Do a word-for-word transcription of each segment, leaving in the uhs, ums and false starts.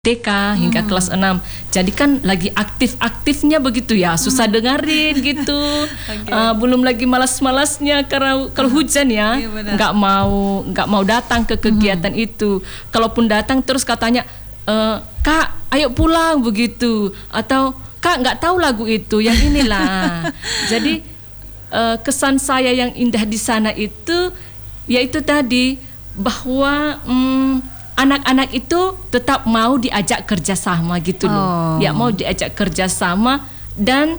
T K hingga hmm. kelas enam. Jadi kan lagi aktif-aktifnya begitu ya, susah hmm. dengerin gitu. Okay. Uh, belum lagi malas-malasnya karena kalau hujan ya, nggak iya mau nggak mau datang ke kegiatan hmm. itu. Kalaupun datang terus katanya, e, Kak, ayo pulang begitu, atau Kak nggak tahu lagu itu, yang inilah. Jadi uh, kesan saya yang indah di sana itu, yaitu tadi bahwa um, anak-anak itu tetap mau diajak kerjasama gitu loh, oh. ya mau diajak kerjasama dan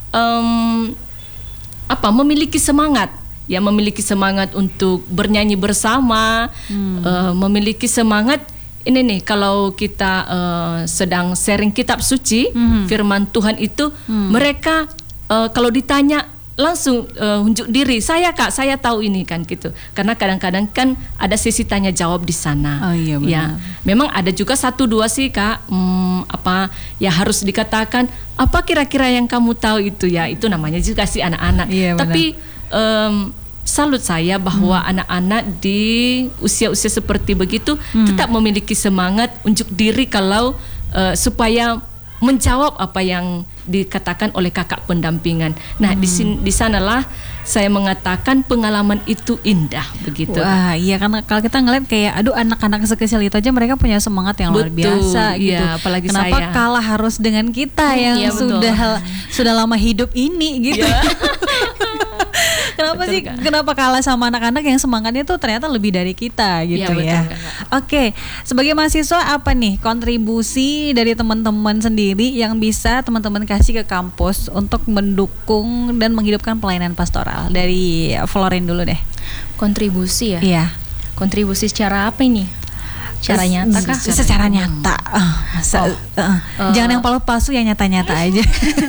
um, apa memiliki semangat, ya memiliki semangat untuk bernyanyi bersama, hmm. uh, memiliki semangat ini nih kalau kita uh, sedang sharing kitab suci, hmm. firman Tuhan itu hmm. mereka uh, kalau ditanya langsung uh, unjuk diri, saya Kak, saya tahu ini kan gitu. Karena kadang-kadang kan ada sesi tanya jawab di sana. Oh iya benar. Ya, memang ada juga satu dua sih Kak, hmm, apa ya harus dikatakan apa kira-kira yang kamu tahu itu ya, itu namanya juga sih anak-anak. Iya, tapi um, salut saya bahwa hmm. anak-anak di usia-usia seperti begitu hmm. tetap memiliki semangat unjuk diri kalau uh, supaya menjawab apa yang dikatakan oleh kakak pendampingan. Nah, hmm. di sin, di sanalah saya mengatakan pengalaman itu indah begitu. Wah, iya kan kalau kita ngeliat kayak aduh anak-anak sekecil itu aja mereka punya semangat yang betul, luar biasa gitu. Ya, apalagi kenapa saya. kalah harus dengan kita yang ya, sudah sudah lama hidup ini gitu. Ya. Kenapa betul, sih kan? Kenapa kalah sama anak-anak yang semangatnya tuh ternyata lebih dari kita gitu ya, ya. Oke, sebagai mahasiswa apa nih kontribusi dari teman-teman sendiri yang bisa teman-teman kasih ke kampus untuk mendukung dan menghidupkan pelayanan pastoral? Dari Florin dulu deh. Kontribusi ya? Iya. Kontribusi secara apa ini? Secara nyata kah? Secara, secara nyata. Uh, oh. uh, uh. Jangan yang palsu-palsu, yang nyata-nyata aja.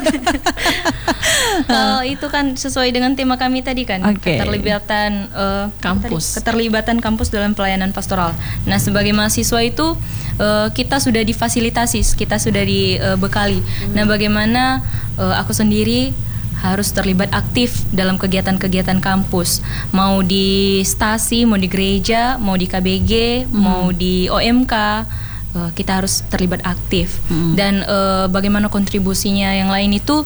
Kalau itu kan sesuai dengan tema kami tadi kan, okay. keterlibatan uh, kampus, keterlibatan kampus dalam pelayanan pastoral. Nah, sebagai mahasiswa itu uh, kita sudah difasilitasi, kita sudah dibekali. Hmm. Nah, bagaimana uh, aku sendiri harus terlibat aktif dalam kegiatan-kegiatan kampus, mau di stasi, mau di gereja, mau di K B G, hmm. mau di O M K, uh, kita harus terlibat aktif. Hmm. Dan uh, bagaimana kontribusinya yang lain itu,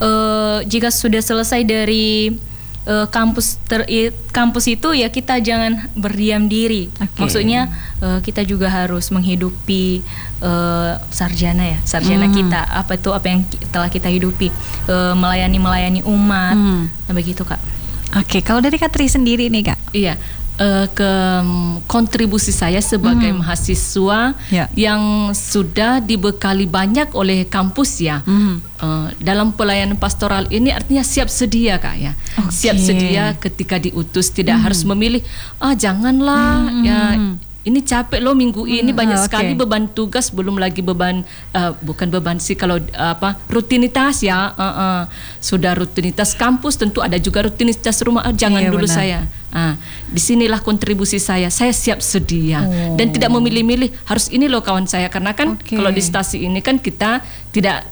uh, jika sudah selesai dari uh, kampus ter, kampus itu ya kita jangan berdiam diri. Okay. Maksudnya uh, kita juga harus menghidupi uh, sarjana ya, sarjana hmm. kita. Apa itu apa yang telah kita hidupi, uh, melayani melayani umat. Hmm. Nah begitu Kak. Oke, okay. Kalau dari Katri sendiri nih Kak? Iya. Uh, ke um, kontribusi saya sebagai hmm. mahasiswa yeah. yang sudah dibekali banyak oleh kampus ya, hmm. uh, dalam pelayanan pastoral ini artinya siap sedia Kak ya, okay. siap sedia ketika diutus, tidak hmm. harus memilih ah janganlah hmm. ya ini capek loh minggu ini hmm, banyak okay. sekali beban tugas, belum lagi beban uh, bukan beban sih kalau uh, apa rutinitas ya, uh, uh, sudah rutinitas kampus tentu ada juga rutinitas rumah, uh, jangan iya, dulu benar. saya. Nah, disinilah kontribusi saya. Saya siap sedia oh. dan tidak memilih-milih harus ini loh kawan saya, karena kan okay. kalau di stasi ini kan kita tidak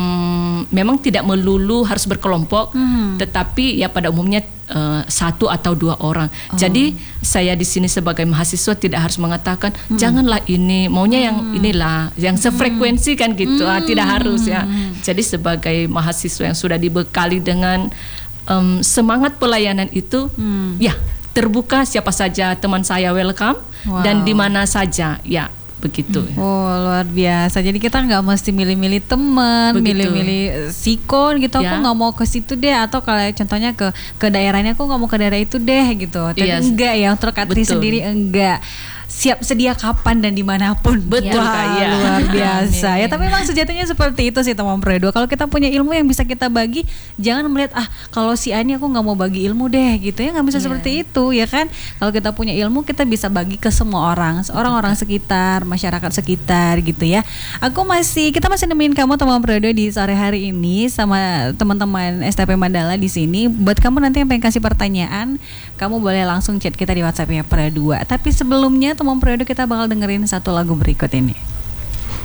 um, memang tidak melulu harus berkelompok, hmm. tetapi ya pada umumnya uh, satu atau dua orang. Oh. Jadi saya di sini sebagai mahasiswa tidak harus mengatakan hmm. janganlah ini, maunya yang hmm. inilah, yang sefrekuensi kan gitu. Hmm. Ah, tidak harus ya. Jadi sebagai mahasiswa yang sudah dibekali dengan Um, semangat pelayanan itu, hmm. ya terbuka siapa saja teman saya welcome wow. dan di mana saja ya begitu. Oh luar biasa. Jadi kita nggak mesti milih-milih teman, milih-milih sikon gitu. Ya. Aku nggak mau ke situ deh, atau kalau contohnya ke ke daerahnya aku nggak mau ke daerah itu deh gitu. Tapi yes. enggak ya, untuk Katri sendiri enggak. Siap sedia kapan dan dimanapun. Betul Wah, Kak, ya. luar biasa ya. Tapi memang sejatinya seperti itu sih teman Predo. Kalau kita punya ilmu yang bisa kita bagi, jangan melihat ah kalau si Ani aku nggak mau bagi ilmu deh gitu ya, nggak bisa yeah. seperti itu ya kan. Kalau kita punya ilmu kita bisa bagi ke semua orang, orang-orang sekitar, masyarakat sekitar gitu ya. Aku masih kita masih nemenin kamu teman Predo di sore hari ini sama teman-teman S T P Mandala di sini. Buat kamu nanti yang pengen kasih pertanyaan, kamu boleh langsung chat kita di WhatsApp-nya Predo. Tapi sebelumnya teman Predo kita bakal dengerin satu lagu berikut ini.